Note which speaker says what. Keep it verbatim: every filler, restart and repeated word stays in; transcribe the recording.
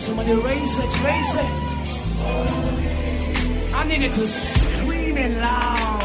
Speaker 1: Somebody raise it, raise it. I need it to scream it loud.